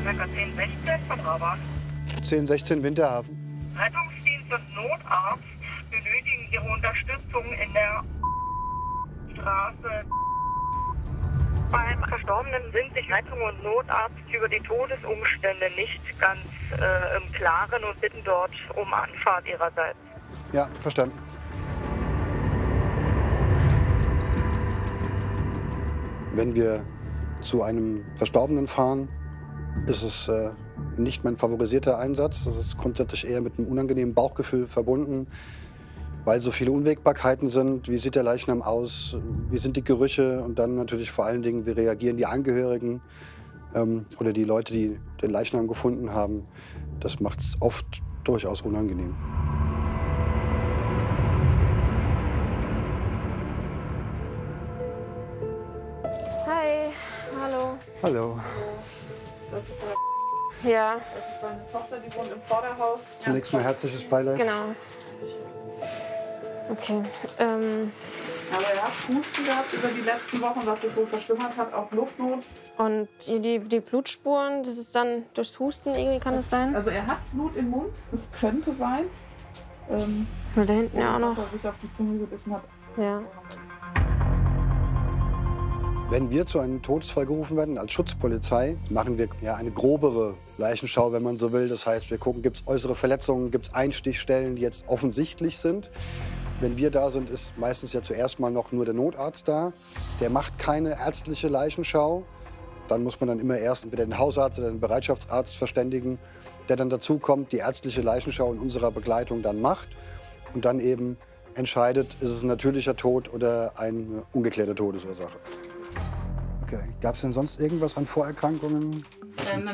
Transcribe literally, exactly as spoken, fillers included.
Strecke zehn sechzehn von Brabant. zehn sechzehn Winterhafen. Rettungsdienst und Notarzt benötigen Ihre Unterstützung in der Straße. Beim Verstorbenen sind sich Rettung und Notarzt über die Todesumstände nicht ganz äh, im Klaren und bitten dort um Anfahrt ihrerseits. Ja, verstanden. Wenn wir zu einem Verstorbenen fahren, ist es äh, nicht mein favorisierter Einsatz. Das ist grundsätzlich eher mit einem unangenehmen Bauchgefühl verbunden, weil so viele Unwägbarkeiten sind. Wie sieht der Leichnam aus? Wie sind die Gerüche? Und dann natürlich vor allen Dingen, wie reagieren die Angehörigen ähm, oder die Leute, die den Leichnam gefunden haben. Das macht es oft durchaus unangenehm. Hi, hallo. Hallo. Das ist, eine, Ja. das ist seine Tochter, die wohnt im Vorderhaus. Zunächst mal herzliches Beileid. Genau. Okay. Ähm, Aber er hat Husten gehabt über die letzten Wochen, was sich wohl verschlimmert hat, auch Luftnot. und die, die, die Blutspuren, das ist dann durchs Husten irgendwie, kann das sein? Also er hat Blut im Mund, das könnte sein. Ähm, Oder da hinten ja auch noch. dass er sich auf die Zunge gebissen hat. Ja. Wenn wir zu einem Todesfall gerufen werden als Schutzpolizei, machen wir ja eine grobere Leichenschau, wenn man so will. Das heißt, wir gucken, gibt es äußere Verletzungen, gibt es Einstichstellen, die jetzt offensichtlich sind. Wenn wir da sind, ist meistens ja zuerst mal noch nur der Notarzt da. Der macht keine ärztliche Leichenschau. Dann muss man dann immer erst entweder den Hausarzt oder den Bereitschaftsarzt verständigen, der dann dazukommt, die ärztliche Leichenschau in unserer Begleitung dann macht und dann eben entscheidet, ist es ein natürlicher Tod oder eine ungeklärte Todesursache. Okay. Gab es denn sonst irgendwas an Vorerkrankungen? Ähm,